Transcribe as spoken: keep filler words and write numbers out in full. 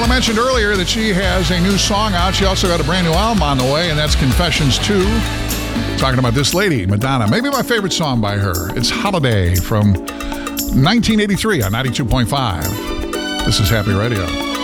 I mentioned earlier that she has a new song out. She also got a brand new album on the way, and that's Confessions two. Talking about this lady, Madonna. Maybe my favorite song by her. It's Holiday from nineteen eighty-three on ninety-two point five. This is Happy Radio.